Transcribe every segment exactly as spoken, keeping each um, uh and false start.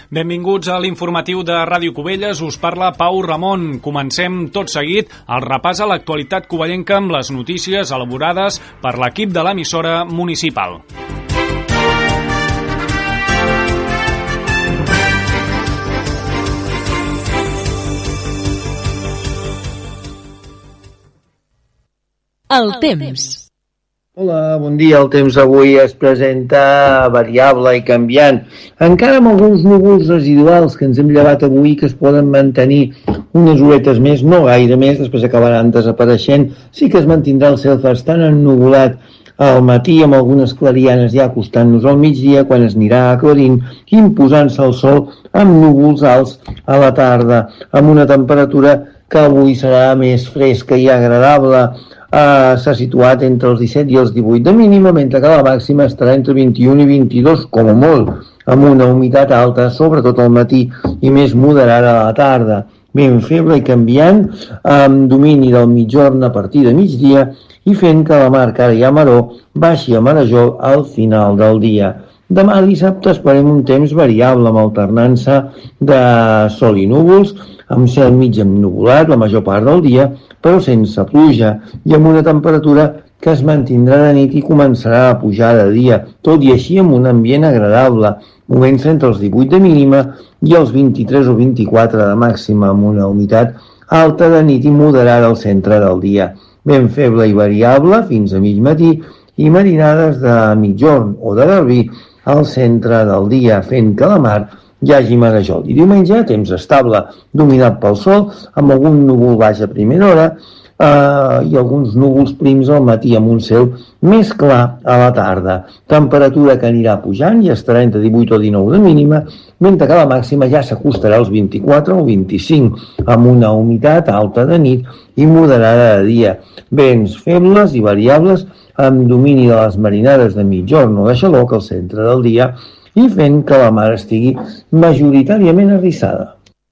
Benvinguts a l'informatiu de Ràdio Cubelles, us parla Pau Ramon. Comencem tot seguit el repàs a l'actualitat covellenca amb les notícies elaborades per l'equip de l'emissora municipal. El temps. Hola, bon dia. El temps avui es presenta variable i canviant. Encara amb alguns núvols residuals que ens hem llevat avui que es poden mantenir unes horetes més, no gaire més, després acabaran desapareixent. Sí que es mantindrà el cel bastant ennuvolat al matí amb algunes clarianes ja acostant-nos al migdia quan es anirà aclarint i imposant-se el sol amb núvols alts a la tarda, amb una temperatura que avui serà més fresca i agradable. Uh, s'ha situat entre els disset i els divuit de mínima, mentre que la màxima estarà entre vint-i-un i vint-i-dos, com a molt, amb una humitat alta, sobretot al matí, i més moderada a la tarda. Ben feble i canviant, amb domini del mitjorn a partir de migdia, i fent que la mar Cara i Amaró baixi a Marajol al final del dia. Demà dissabte esperem un temps variable amb alternança de sol i núvols, amb cel mig ennuvolat la major part del dia, però sense pluja i amb una temperatura que es mantindrà de nit i començarà a pujar de dia, tot i així amb un ambient agradable, movent-se entre els divuit de mínima i els vint-i-tres o vint-i-quatre de màxima, amb una humitat alta de nit i moderada al centre del dia. Ben feble i variable fins a mig matí i marinades de mitjorn o de garbí al centre del dia, fent que la mar hi hagi marejol. I diumenge, temps estable, dominat pel sol, amb algun núvol baix a primera hora eh, i alguns núvols prims al matí amb un cel més clar a la tarda. Temperatura que anirà pujant i estarà entre divuit o dinou de mínima, mentre que la màxima ja s'acostarà als vint-i-quatre o vint-i-cinc, amb una humitat alta de nit i moderada de dia. Vents febles i variables amb domini de les marinades de mitjorn o de xaloc al centre del dia, i fent que la mar estigui majoritàriament arrissada.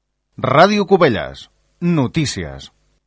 Ràdio Cubelles. Notícies.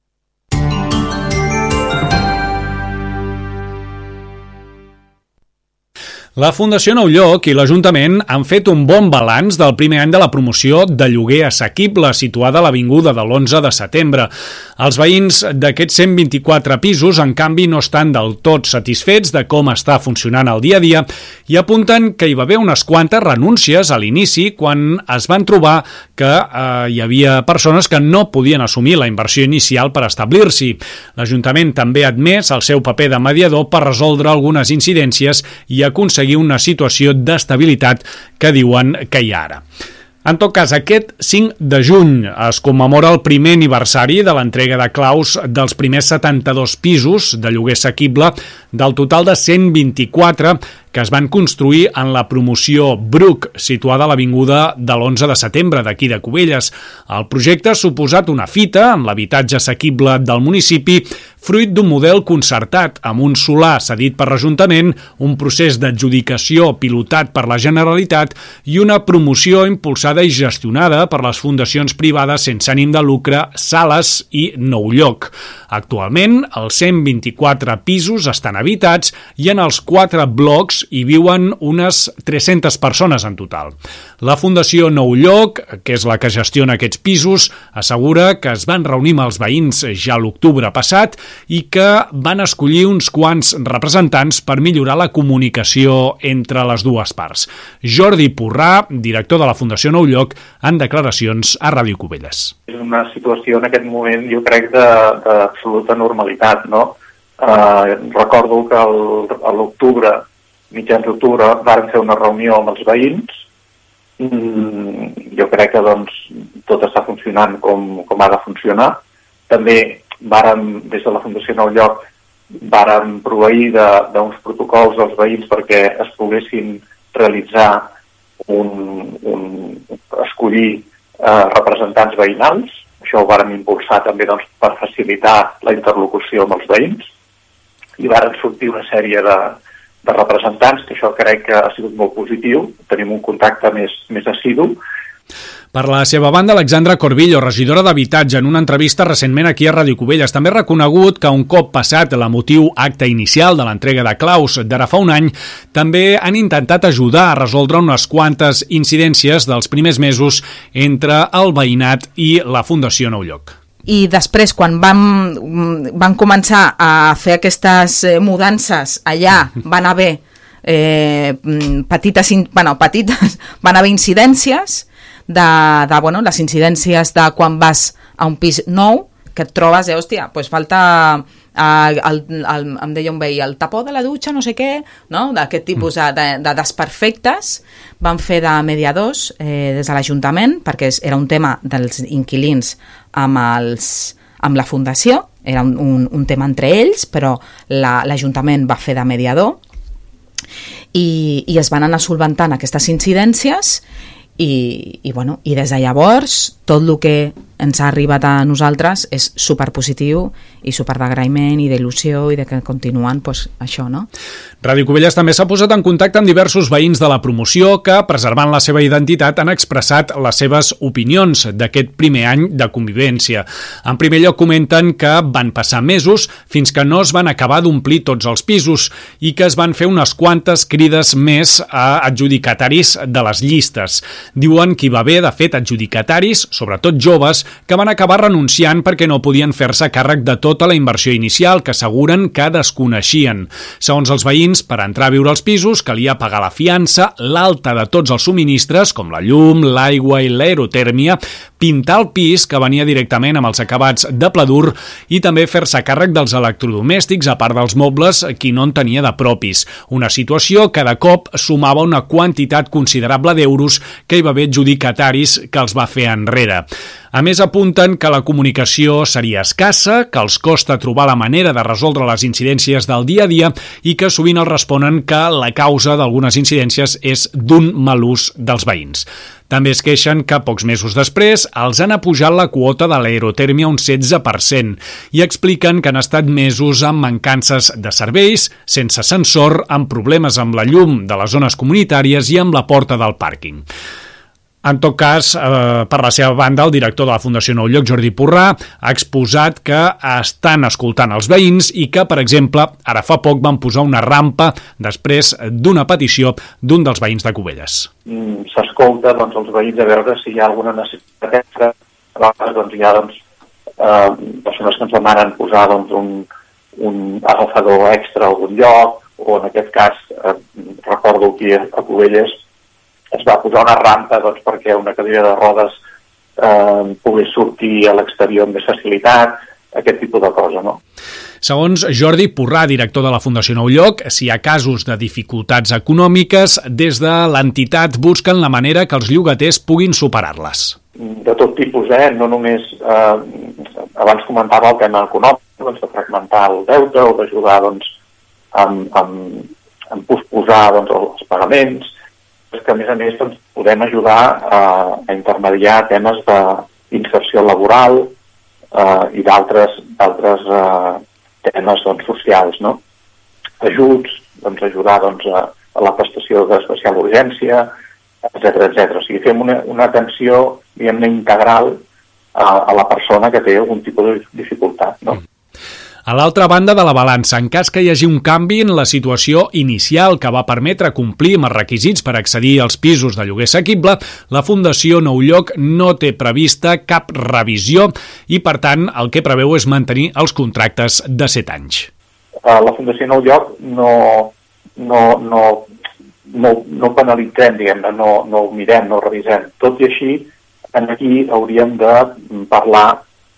La Fundació Nou Lloc i l'Ajuntament han fet un bon balanç del primer any de la promoció de lloguer assequible situada a l'Avinguda de l'onze de setembre. Els veïns d'aquests cent vint-i-quatre pisos, en canvi, no estan del tot satisfets de com està funcionant el dia a dia i apunten que hi va haver unes quantes renúncies a l'inici quan es van trobar que eh, hi havia persones que no podien assumir la inversió inicial per establir-s'hi. L'Ajuntament també ha admès el seu paper de mediador per resoldre algunes incidències i aconseguir una situació d'estabilitat que diuen que hi ha ara. En tot cas, aquest cinc de juny es commemora el primer aniversari de l'entrega de claus dels primers setanta-dos pisos de lloguer assequible del total de cent vint-i-quatre que es van construir en la promoció Bruc, situada a l'Avinguda de l'onze de setembre d'aquí de Cubelles. El projecte ha suposat una fita en l'habitatge assequible del municipi, fruit d'un model concertat amb un solar cedit per l'Ajuntament, un procés d'adjudicació pilotat per la Generalitat i una promoció impulsada i gestionada per les fundacions privades sense ànim de lucre Sales i Nou Lloc. Actualment, els cent vint-i-quatre pisos estan habitats i en els quatre blocs hi viuen unes tres-centes persones en total. La Fundació Nou Lloc, que és la que gestiona aquests pisos, assegura que es van reunir amb els veïns ja l'octubre passat i que van escollir uns quants representants per millorar la comunicació entre les dues parts. Jordi Porrà, director de la Fundació Nou Lloc, en declaracions a Ràdio Cubelles. És una situació en aquest moment, jo crec, d'absoluta normalitat, no? Eh, recordo que el, a l'octubre, mitjans d'octubre, vàrem fer una reunió amb els veïns. Mm, jo crec que doncs, tot està funcionant com, com ha de funcionar. També vàrem, des de la Fundació Nou Lloc, vàrem proveir d'uns protocols als veïns perquè es poguessin realitzar un, un escollir eh, representants veïnals. Això ho vàrem impulsar també doncs, per facilitar la interlocució amb els veïns. I varen sortir una sèrie de, de representants, que això crec que ha sigut molt positiu. Tenim un contacte més, més assidu. Per la seva banda, Alexandra Corbillo, regidora d'Habitatge, en una entrevista recentment aquí a Ràdio Cubelles, també ha reconegut que un cop passat l'emotiu acte inicial de l'entrega de claus d'ara fa un any, també han intentat ajudar a resoldre unes quantes incidències dels primers mesos entre el veïnat i la Fundació Nou Lloc. I després, quan vam, van començar a fer aquestes mudances allà, van haver eh, petites, bueno, petites, van haver incidències de, de bueno, les incidències de quan vas a un pis nou, que et trobes, eh, hòstia, pues falta, eh, el, el, em deia un veí, el tapó de la dutxa, no sé què, no? D'aquest tipus de, de, de desperfectes. Van fer de mediadors eh, des de l'Ajuntament, perquè era un tema dels inquilins amb, els, amb la Fundació, era un, un, un tema entre ells, però l'Ajuntament la, va fer de mediador i, i es van anar solventant aquestes incidències. I, i, bueno, i des de llavors tot el que ens ha arribat a nosaltres és superpositiu i superd'agraïment i d'il·lusió i de que continuen pues, això, no? Ràdio Cubelles també s'ha posat en contacte amb diversos veïns de la promoció que, preservant la seva identitat, han expressat les seves opinions d'aquest primer any de convivència. En primer lloc comenten que van passar mesos fins que no es van acabar d'omplir tots els pisos i que es van fer unes quantes crides més a adjudicataris de les llistes. Diuen que hi va haver, de fet, adjudicataris, sobretot joves, que van acabar renunciant perquè no podien fer-se càrrec de tota la inversió inicial que asseguren que desconeixien. Segons els veïns, per entrar a viure als pisos calia pagar la fiança, l'alta de tots els subministres, com la llum, l'aigua i l'aerotèrmia, pintar el pis, que venia directament amb els acabats de pladur, i també fer-se càrrec dels electrodomèstics, a part dels mobles, qui no en tenia de propis. Una situació que de cop sumava una quantitat considerable d'euros que hi va haver adjudicataris que els va fer enrere. A més, apunten que la comunicació seria escassa, que els costa trobar la manera de resoldre les incidències del dia a dia i que sovint els responen que la causa d'algunes incidències és d'un mal ús dels veïns. També es queixen que pocs mesos després els han apujat la quota de l'aerotèrmia un setze per cent i expliquen que han estat mesos amb mancances de serveis, sense ascensor, amb problemes amb la llum de les zones comunitàries i amb la porta del pàrquing. En tot cas, eh, per la seva banda, el director de la Fundació Nou Lloc, Jordi Porrà, ha exposat que estan escoltant els veïns i que, per exemple, ara fa poc van posar una rampa després d'una petició d'un dels veïns de Cubelles. S'escolta doncs, els veïns a veure si hi ha alguna necessitat extra. A vegades doncs, hi ha doncs, eh, persones que ens demanen posar doncs, un, un agafador extra a algun lloc, o en aquest cas, eh, recordo aquí a Cubelles, es va posar una rampa doncs, perquè una cadira de rodes eh, pogués sortir a l'exterior amb més facilitat, aquest tipus de cosa, no? Segons Jordi Porrà, director de la Fundació Nou Lloc, si hi ha casos de dificultats econòmiques, des de l'entitat busquen la manera que els llogaters puguin superar-les. De tot tipus, eh? No només... Eh, abans comentava el tema econòmic, doncs, de fragmentar el deute o d'ajudar doncs, amb, amb, amb posposar doncs, els pagaments, que a més a més doncs, podem ajudar a, a intermediar temes d'inserció laboral eh, i d'altres eh, temes doncs, socials, no? Ajuts, doncs, ajudar doncs, a, a la prestació d'especial urgència, etcètera, etcètera. O sigui, fem una, una atenció, diguem-ne, integral a, a la persona que té algun tipus de dificultat, no? A l'altra banda de la balança, en cas que hi hagi un canvi en la situació inicial que va permetre complir amb els requisits per accedir als pisos de lloguer assequible, la Fundació Nou Lloc no té prevista cap revisió i, per tant, el que preveu és mantenir els contractes de set anys. La Fundació Nou Lloc no, no, no, no, no penalitzem, diguem-ne, no, no ho mirem, no ho revisem. Tot i així, aquí hauríem de parlar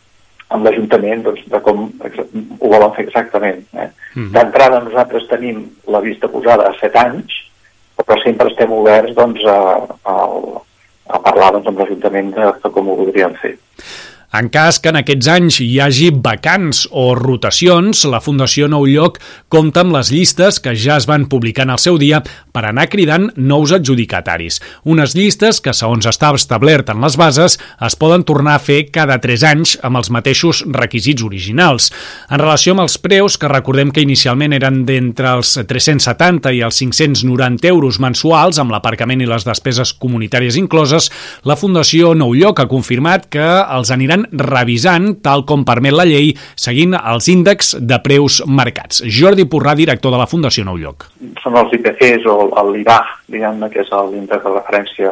amb l'Ajuntament doncs, de com ho volen fer exactament. Eh? Mm-hmm. D'entrada nosaltres tenim la vista posada a set anys, però sempre estem oberts doncs, a, a, a parlar doncs, amb l'Ajuntament de, de com ho voldríem fer. En cas que en aquests anys hi hagi vacants o rotacions, la Fundació Nou Lloc compta amb les llistes que ja es van publicar en el seu dia per anar cridant nous adjudicataris. Unes llistes que, segons està establert en les bases, es poden tornar a fer cada tres anys amb els mateixos requisits originals. En relació amb els preus, que recordem que inicialment eren d'entre els tres-cents setanta i els cinc-cents noranta euros mensuals, amb l'aparcament i les despeses comunitàries incloses, la Fundació Nou Lloc ha confirmat que els aniran revisant, tal com permet la llei, seguint els índexs de preus marcats. Jordi Porrà, director de la Fundació Nou Lloc. Són els I P Cs o l'I B A, diguem-ne, que és l'índex de referència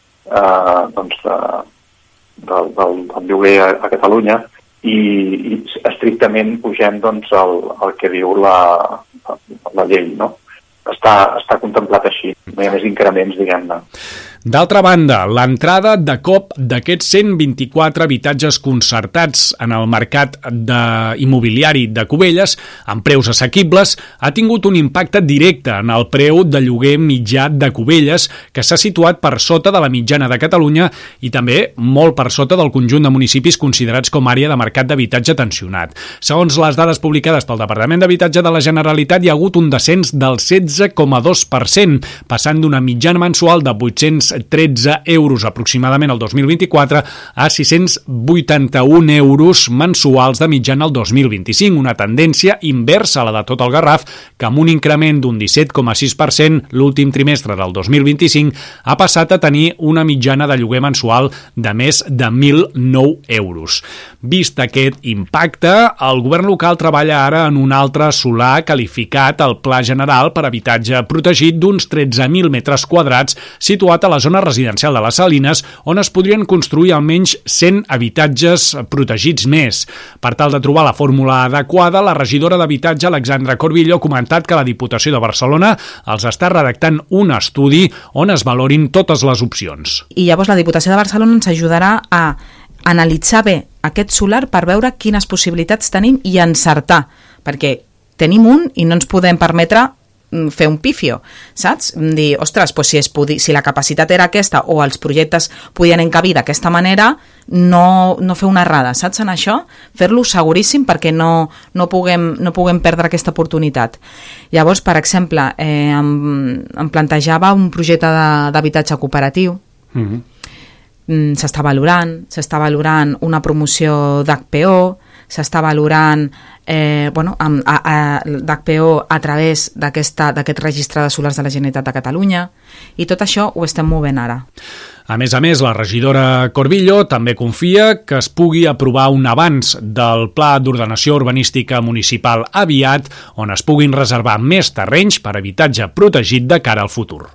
eh, doncs, de, del, del, del lloguer a, a Catalunya, i, i estrictament pugem doncs, el, el que diu la, la llei, no? Està, està contemplat així, no hi ha més increments, diguem-ne. D'altra banda, l'entrada de cop d'aquests cent vint-i-quatre habitatges concertats en el mercat de immobiliari de Cubelles, amb preus assequibles, ha tingut un impacte directe en el preu de lloguer mitjà de Cubelles, que s'ha situat per sota de la mitjana de Catalunya i també molt per sota del conjunt de municipis considerats com a àrea de mercat d'habitatge tensionat. Segons les dades publicades pel Departament d'Habitatge de la Generalitat, hi ha hagut un descens del setze coma dos per cent, passant d'una mitjana mensual de vuit-cents tretze euros aproximadament el dos mil vint-i-quatre a sis-cents vuitanta-un euros mensuals de mitjana el dos mil vint-i-cinc, una tendència inversa a la de tot el Garraf, que amb un increment d'un disset coma sis per cent l'últim trimestre del dos mil vint-i-cinc ha passat a tenir una mitjana de lloguer mensual de més de mil nou euros. Vist aquest impacte, el govern local treballa ara en un altre solar qualificat al Pla General per habitatge protegit d'uns tretze mil metres quadrats situat a la zona residencial de les Salines, on es podrien construir almenys cent habitatges protegits més. Per tal de trobar la fórmula adequada, la regidora d'Habitatge, Alexandra Corbillo, ha comentat que la Diputació de Barcelona els està redactant un estudi on es valorin totes les opcions. I llavors la Diputació de Barcelona ens ajudarà a analitzar bé aquest solar per veure quines possibilitats tenim i encertar, perquè tenim un i no ens podem permetre fer un pifio, saps? Dir, ostres, doncs si, es podi, si la capacitat era aquesta o els projectes podien encabir d'aquesta manera, no, no fer una errada, saps? En això, fer-lo seguríssim perquè no, no, puguem, no puguem perdre aquesta oportunitat. Llavors, per exemple, eh, em, em plantejava un projecte d'habitatge cooperatiu. Mm-hmm. S'està valorant, s'està valorant una promoció d'H P O, s'està valorant eh, bueno, amb, a, a, d'H P O a través d'aquest registre de solars de la Generalitat de Catalunya, i tot això ho estem movent ara. A més a més, la regidora Corbillo també confia que es pugui aprovar un avanç del Pla d'Ordenació Urbanística Municipal aviat, on es puguin reservar més terrenys per habitatge protegit de cara al futur.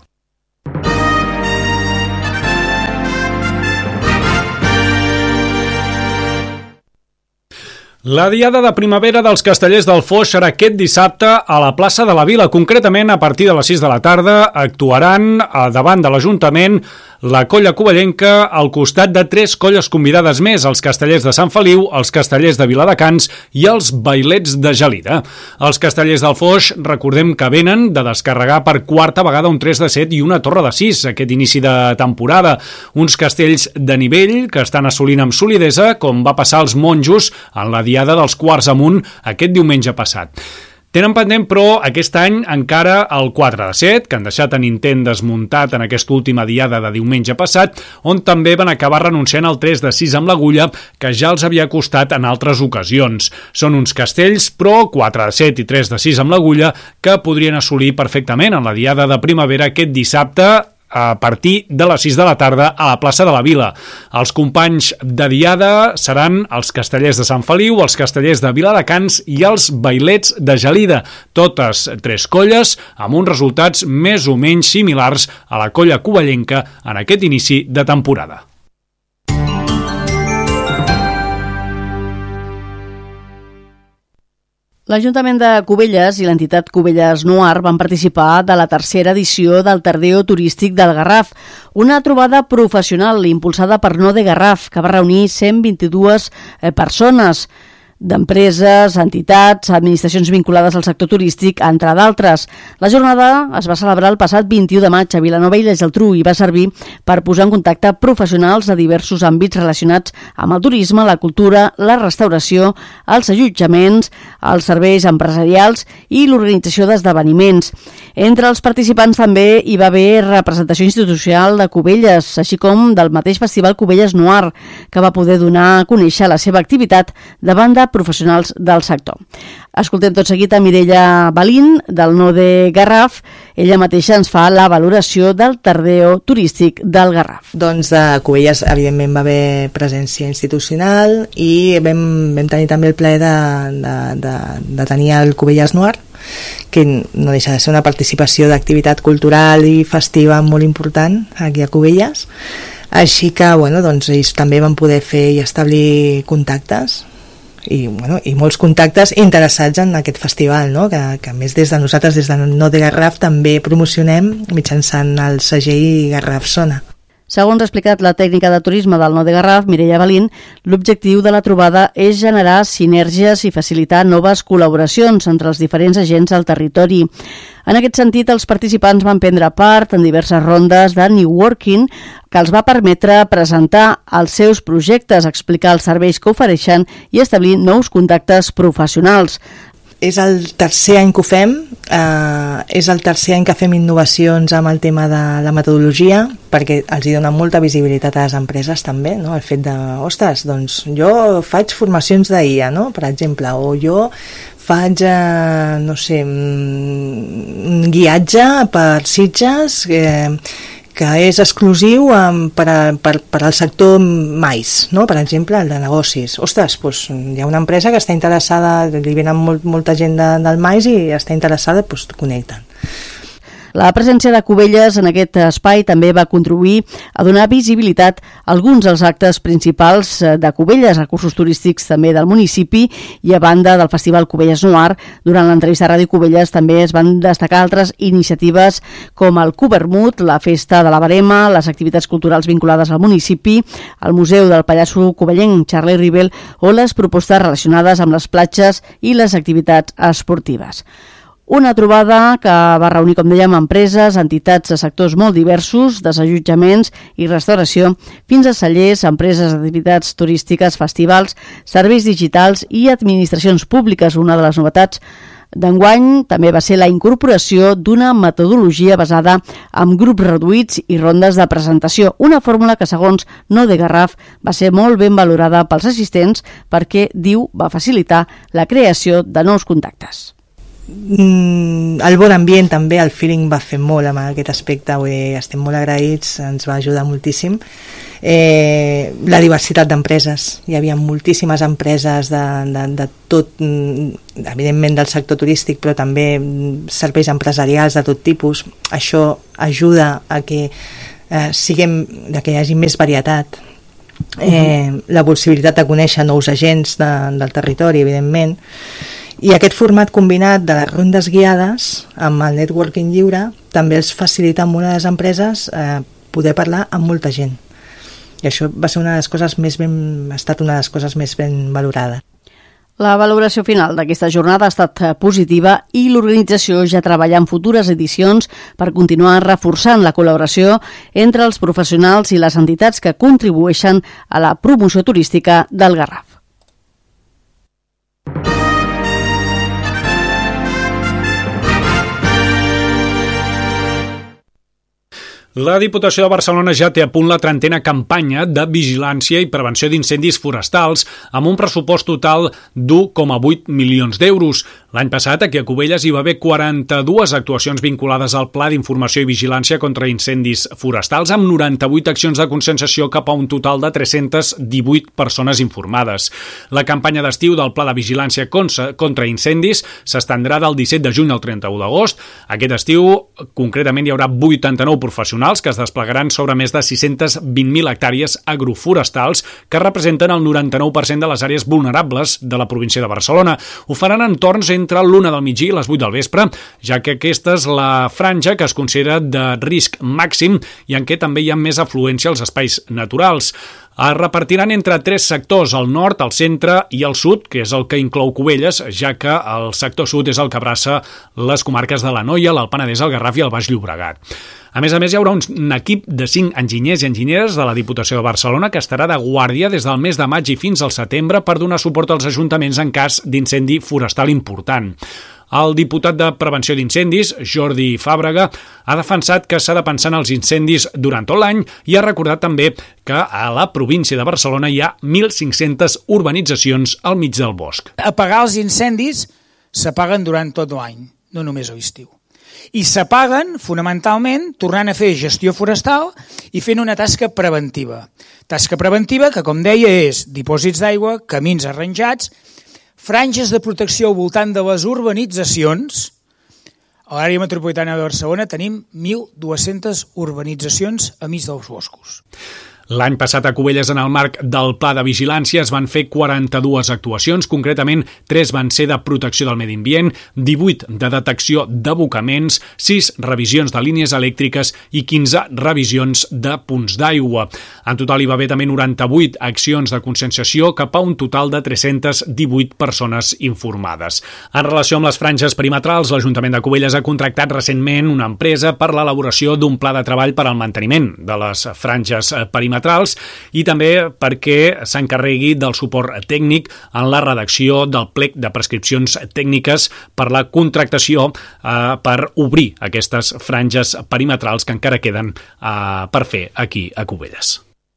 La Diada de Primavera dels Castellers del Foix serà aquest dissabte a la plaça de la Vila. Concretament, a partir de les sis de la tarda, actuaran davant de l'Ajuntament la colla covellenca al costat de tres colles convidades més, els Castellers de Sant Feliu, els Castellers de Viladecans i els Bailets de Gelida. Els Castellers del Foix, recordem que venen de descarregar per quarta vegada un tres de set i una torre de sis aquest inici de temporada. Uns castells de nivell que estan assolint amb solidesa, com va passar als monjos en la Diada dels Quarts Amunt aquest diumenge passat. Tenen pendent, però, aquest any encara el quatre de set, que han deixat en intent desmuntat en aquesta última diada de diumenge passat, on també van acabar renunciant al tres de sis amb l'agulla, que ja els havia costat en altres ocasions. Són uns castells, però, quatre de set i tres de sis amb l'agulla, que podrien assolir perfectament en la Diada de Primavera aquest dissabte, a partir de les sis de la tarda a la plaça de la Vila. Els companys de Diada seran els Castellers de Sant Feliu, els Castellers de Viladecans i els Bailets de Gelida. Totes tres colles amb uns resultats més o menys similars a la colla covellenca en aquest inici de temporada. L'Ajuntament de Cubelles i l'entitat Cubelles Noir van participar de la tercera edició del Tardeo Turístic del Garraf, una trobada professional impulsada per Node Garraf, que va reunir cent vint-i-dues persones d'empreses, entitats, administracions vinculades al sector turístic, entre d'altres. La jornada es va celebrar el passat vint-i-u de maig a Vilanova i la Geltrú i va servir per posar en contacte professionals de diversos àmbits relacionats amb el turisme, la cultura, la restauració, els allotjaments, els serveis empresarials i l'organització d'esdeveniments. Entre els participants també hi va haver representació institucional de Cubelles, així com del mateix festival Cubelles Noir, que va poder donar a conèixer la seva activitat davant de professionals del sector. Escoltem tot seguit a Mireia Balín, del Node Garraf. Ella mateixa ens fa la valoració del tardeo turístic del Garraf. Doncs de Cubelles, evidentment, va haver presència institucional i vam, vam tenir també el plaer de, de, de, de tenir el Cubelles Noir, que no deixa de ser una participació d'activitat cultural i festiva molt important aquí a Cubelles. Així que, bueno, doncs ells també van poder fer i establir contactes i, bueno, i molts contactes interessats en aquest festival, no? que, que a més des de nosaltres, des de Node Garraf, també promocionem mitjançant el segell Garraf Zona. Segons ha explicat la tècnica de turisme del Node Garraf, Mireia Balín, l'objectiu de la trobada és generar sinergies i facilitar noves col·laboracions entre els diferents agents al territori. En aquest sentit, els participants van prendre part en diverses rondes de networking que els va permetre presentar els seus projectes, explicar els serveis que ofereixen i establir nous contactes professionals. És el tercer any que ho fem, eh, és el tercer any que fem innovacions amb el tema de la metodologia, perquè els hi dona molta visibilitat a les empreses també, no? El fet de, ostres, doncs jo faig formacions d'I A, no? Per exemple, o jo faig, eh, no sé, un guiatge per Sitges, eh, que és exclusiu um, per, a, per, per al sector mais, no? Per exemple, el de negocis. Ostres, doncs, hi ha una empresa que està interessada, li venen molt, molta gent de, del mais i està interessada, doncs connecten. La presència de Cubelles en aquest espai també va contribuir a donar visibilitat a alguns dels actes principals de Cubelles, recursos turístics també del municipi, i a banda del Festival Cubelles Noir. Durant l'entrevista a Ràdio Cubelles també es van destacar altres iniciatives com el Cubermut, la Festa de la Verema, les activitats culturals vinculades al municipi, el Museu del Pallasso Covellenc Charlie Rivel o les propostes relacionades amb les platges i les activitats esportives. Una trobada que va reunir, com dèiem, empreses, entitats de sectors molt diversos, desallotjaments i restauració, fins a cellers, empreses d'activitats turístiques, festivals, serveis digitals i administracions públiques. Una de les novetats d'enguany també va ser la incorporació d'una metodologia basada en grups reduïts i rondes de presentació, una fórmula que, segons Node Garraf, va ser molt ben valorada pels assistents perquè, diu, va facilitar la creació de nous contactes. El bon ambient també, el feeling va fer molt amb aquest aspecte, estem molt agraïts, ens va ajudar moltíssim. Eh, la diversitat d'empreses, hi havia moltíssimes empreses de, de, de tot, evidentment del sector turístic, però també serveis empresarials de tot tipus. Això ajuda a que eh, siguem, a que hi hagi més varietat, eh, la possibilitat de conèixer nous agents de, del territori, evidentment. I aquest format combinat de les rondes guiades amb el networking lliure també els facilita molt a les empreses eh, poder parlar amb molta gent. I això va ser una de les coses més ben, ha estat una de les coses més ben valorades. La valoració final d'aquesta jornada ha estat positiva i l'organització ja treballa en futures edicions per continuar reforçant la col·laboració entre els professionals i les entitats que contribueixen a la promoció turística del Garraf. La Diputació de Barcelona ja té a punt la trentena campanya de vigilància i prevenció d'incendis forestals amb un pressupost total d'u coma vuit milions d'euros. L'any passat, aquí a Cubelles, hi va haver quaranta-dues actuacions vinculades al Pla d'Informació i Vigilància contra Incendis Forestals amb noranta-vuit accions de conscienciació cap a un total de tres-centes divuit persones informades. La campanya d'estiu del Pla de Vigilància contra Incendis s'estendrà del disset de juny al trenta-u d'agost. Aquest estiu, concretament, hi haurà vuitanta-nou professionals que es desplegaran sobre més de sis-centes vint mil hectàrees agroforestals que representen el noranta-nou per cent de les àrees vulnerables de la província de Barcelona. Ho faran en torns entre l'una del migdia i les vuit del vespre, ja que aquesta és la franja que es considera de risc màxim i en què també hi ha més afluència als espais naturals. Es repartiran entre tres sectors, el nord, el centre i el sud, que és el que inclou Cubelles, ja que el sector sud és el que abraça les comarques de l'Anoia, l'Alt Penedès, el Garraf i el Baix Llobregat. A més a més, hi haurà un equip de cinc enginyers i enginyeres de la Diputació de Barcelona que estarà de guàrdia des del mes de maig i fins al setembre per donar suport als ajuntaments en cas d'incendi forestal important. El diputat de Prevenció d'Incendis, Jordi Fàbrega, ha defensat que s'ha de pensar en els incendis durant tot l'any i ha recordat també que a la província de Barcelona hi ha mil cinc-centes urbanitzacions al mig del bosc. Apagar els incendis s'apaguen durant tot l'any, no només a l'estiu. I s'apaguen, fonamentalment, tornant a fer gestió forestal i fent una tasca preventiva. Tasca preventiva que, com deia, és dipòsits d'aigua, camins arranjats, franges de protecció al voltant de les urbanitzacions. A l'àrea metropolitana de Barcelona tenim mil dues-centes urbanitzacions a mig dels boscos. L'any passat a Cubelles, en el marc del Pla de Vigilància, es van fer quaranta-dues actuacions, concretament tres van ser de protecció del medi ambient, divuit de detecció d'abocaments, sis revisions de línies elèctriques i quinze revisions de punts d'aigua. En total hi va haver també noranta-vuit accions de conscienciació cap a un total de tres-centes divuit persones informades. En relació amb les franges perimetrals, l'Ajuntament de Cubelles ha contractat recentment una empresa per l'elaboració d'un pla de treball per al manteniment de les franges perimetrals i també perquè s'encarregui del suport tècnic en la redacció del plec de prescripcions tècniques per la contractació eh, per obrir aquestes franges perimetrals que encara queden eh, per fer aquí a Cubelles.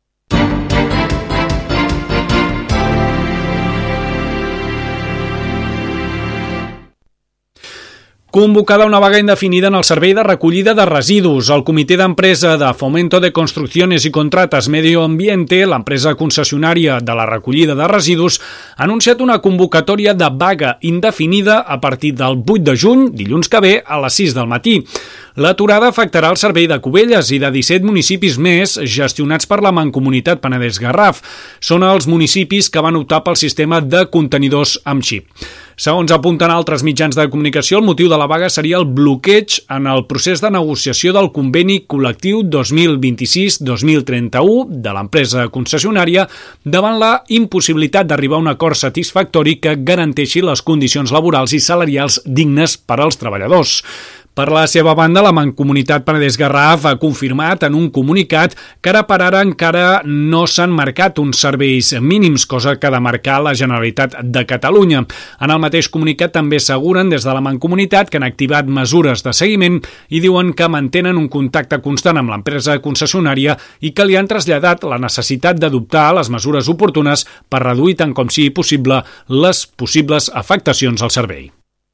Convocada una vaga indefinida en el servei de recollida de residus. El comitè d'empresa de Fomento de Construcciones y Contratas Medio Ambiente, l'empresa concessionària de la recollida de residus, ha anunciat una convocatòria de vaga indefinida a partir del vuit de juny, dilluns que ve, a les sis del matí. L'aturada afectarà el servei de Cubelles i de disset municipis més gestionats per la Mancomunitat Penedès-Garraf. Són els municipis que van optar pel sistema de contenidors amb xip. Segons apunten altres mitjans de comunicació, el motiu de la vaga seria el bloqueig en el procés de negociació del conveni col·lectiu dos mil vint-i-sis dos mil trenta-u de l'empresa concessionària davant la impossibilitat d'arribar a un acord satisfactori que garanteixi les condicions laborals i salarials dignes per als treballadors. Per la seva banda, la Mancomunitat Penedès-Garraf ha confirmat en un comunicat que ara per ara encara no s'han marcat uns serveis mínims, cosa que ha de marcar la Generalitat de Catalunya. En el mateix comunicat també asseguren des de la Mancomunitat que han activat mesures de seguiment i diuen que mantenen un contacte constant amb l'empresa concessionària i que li han traslladat la necessitat d'adoptar les mesures oportunes per reduir tant com sigui possible les possibles afectacions al servei.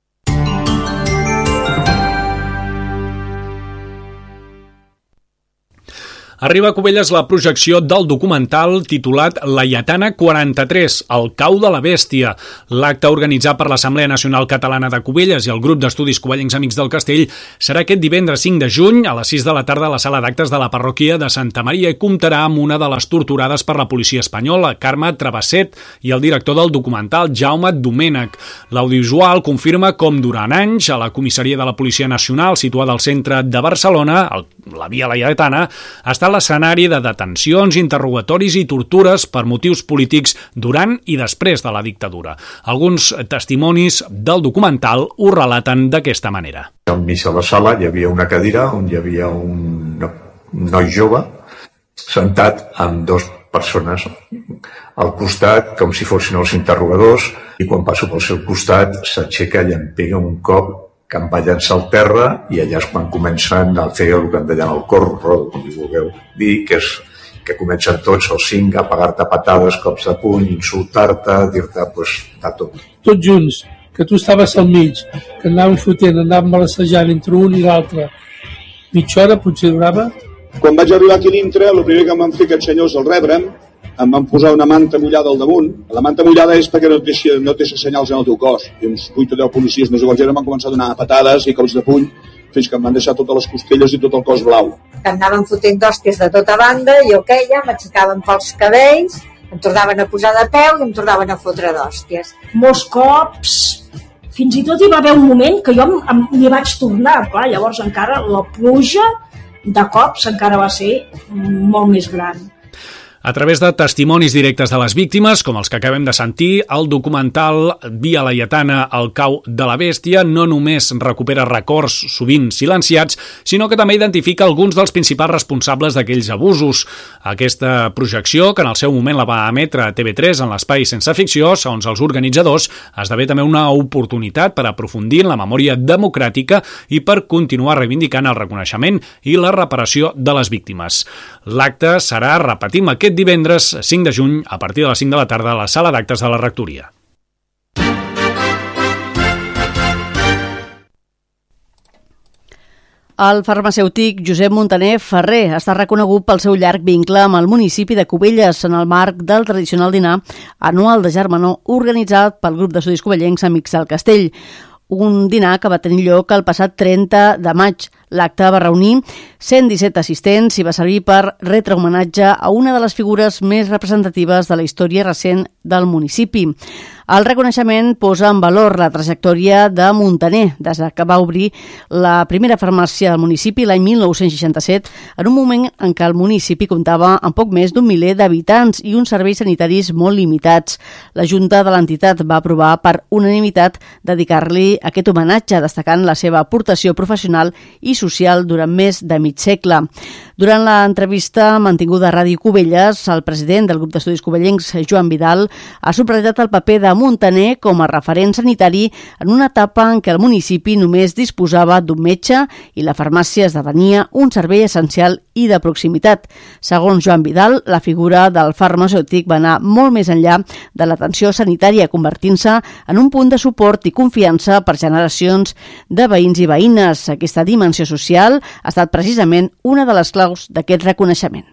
Arriba a Cubelles la projecció del documental titulat La Lletana quaranta-tres, el cau de la bèstia. L'acte organitzat per l'Assemblea Nacional Catalana de Cubelles i el grup d'estudis covellencs Amics del Castell serà aquest divendres cinc de juny a les sis de la tarda a la sala d'actes de la parròquia de Santa Maria i comptarà amb una de les torturades per la policia espanyola, Carme Travesset, i el director del documental, Jaume Domènech. L'audiovisual confirma com durant anys a la comissaria de la Policia Nacional situada al centre de Barcelona, la Via La Lletana, ha estat l'escenari de detencions, interrogatoris i tortures per motius polítics durant i després de la dictadura. Alguns testimonis del documental ho relaten d'aquesta manera. Enmig de la sala hi havia una cadira on hi havia un noi jove sentat amb dues persones al costat, com si fossin els interrogadors, i quan passo pel seu costat s'aixeca i em pega un cop que em va llançar al terra i allà és quan comencen a fer el que en deien el corro, com li vulgueu dir, que és que comencen tots els cinc a pegar-te patades, cops de puny, insultar-te, dir-te pues, de tot. Tots junts, que tu estaves al mig, que anàvem fotent, anàvem balassejant entre un i l'altre, mitja hora potser durava. Quan vaig arribar aquí dintre, el primer que em van fer aquests senyors al rebre'm, em van posar una manta mullada al damunt. La manta mullada és perquè no té, no té senyals en el teu cos. I uns vuit o deu policies més o menys em van començar a donar patades i cops de puny fins que em van deixar totes les costelles i tot el cos blau. Em anaven fotent d'hòsties de tota banda, jo queia, m'aixecaven pels cabells, em tornaven a posar de peu i em tornaven a fotre d'hòsties. Molts cops, fins i tot hi va haver un moment que jo m'hi vaig tornar, clar, llavors encara la pluja de cops encara va ser molt més gran. A través de testimonis directes de les víctimes, com els que acabem de sentir, el documental Via Laietana, el cau de la bèstia, no només recupera records sovint silenciats, sinó que també identifica alguns dels principals responsables d'aquells abusos. Aquesta projecció, que en el seu moment la va emetre a T V tres en l'espai Sense Ficció, segons els organitzadors, esdevé també una oportunitat per aprofundir en la memòria democràtica i per continuar reivindicant el reconeixement i la reparació de les víctimes. L'acte serà, repetim, aquest divendres cinc de juny a partir de les cinc de la tarda a la sala d'actes de la Rectoria. El farmacèutic Josep Muntaner Ferrer està reconegut pel seu llarg vincle amb el municipi de Cubelles en el marc del tradicional dinar anual de germanor organitzat pel grup d'estudis covellencs Amics del Castell. Un dinar que va tenir lloc el passat trenta de maig. L'acte va reunir cent disset assistents i va servir per retre homenatge a una de les figures més representatives de la història recent del municipi. El reconeixement posa en valor la trajectòria de Muntaner, des que va obrir la primera farmàcia del municipi l'any mil nou-cents seixanta-set, en un moment en què el municipi comptava amb poc més d'un miler d'habitants i uns serveis sanitaris molt limitats. La Junta de l'entitat va aprovar per unanimitat dedicar-li aquest homenatge, destacant la seva aportació professional i social durant més de mig segle. Durant l'entrevista mantinguda a Ràdio Cubelles, el president del grup d'estudis covellencs, Joan Vidal, ha subratllat el paper de Muntaner com a referent sanitari en una etapa en què el municipi només disposava d'un metge i la farmàcia esdevenia un servei essencial i de proximitat. Segons Joan Vidal, la figura del farmacèutic va anar molt més enllà de l'atenció sanitària, convertint-se en un punt de suport i confiança per generacions de veïns i veïnes. Aquesta dimensió social ha estat precisament una de les claus d'aquest reconeixement.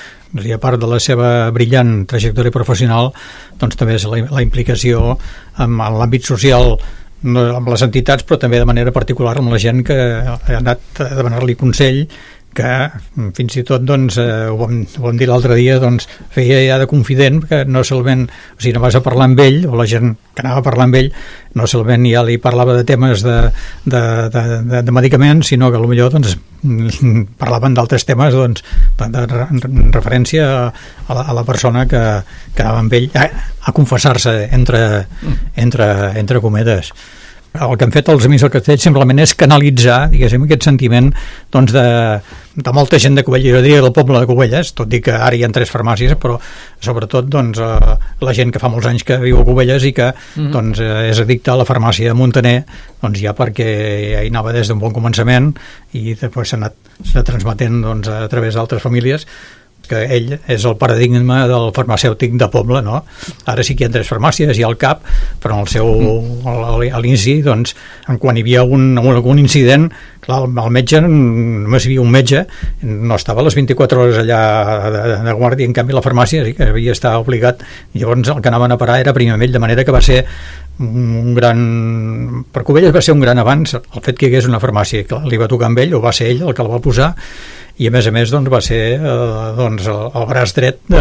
I a part de la seva brillant trajectòria professional, doncs també és la, la implicació en, en l'àmbit social, no, amb les entitats, però també de manera particular amb la gent que ha anat a demanar-li consell, que fins i tot, doncs, eh, ho, vam, ho vam dir l'altre dia, doncs, feia ja de confident, que no solament, o sigui, no vas a parlar amb ell, o la gent que anava a parlar amb ell, no solament ja li parlava de temes de, de, de, de, de medicaments, sinó que potser doncs, parlaven d'altres temes, doncs, de, de, de referència a, a, la, a la persona que, que anava amb ell a, a confessar-se entre, entre, entre cometes. El que han fet els Amics del Castell simplement és canalitzar, diguéssim, aquest sentiment doncs, de, de molta gent de Cubelles, jo diria del poble de Cubelles, tot i que ara hi ha tres farmàcies, però sobretot doncs, eh, la gent que fa molts anys que viu a Cubelles i que mm-hmm. doncs, eh, és addicta a la farmàcia de Muntaner, doncs ja perquè ja hi anava des d'un bon començament i després s'ha anat s'ha transmetent doncs, a través d'altres famílies, que ell és el paradigma del farmacèutic de poble, no? Ara sí que hi ha tres farmàcies, hi ha el C A P, però en el seu, a l'inici, doncs, quan hi havia un, algun incident, clar, el metge, només hi havia un metge, no estava a les vint-i-quatre hores allà de, de guàrdia, en canvi la farmàcia sí que havia estat obligat, llavors el que anaven a parar era primer amb ell, de manera que va ser un gran... Per Cubelles va ser un gran avanç el fet que hi hagués una farmàcia, clar, li va tocar amb ell, o va ser ell el que el va posar, i a més a més doncs, va ser eh, doncs, el, el braç dret de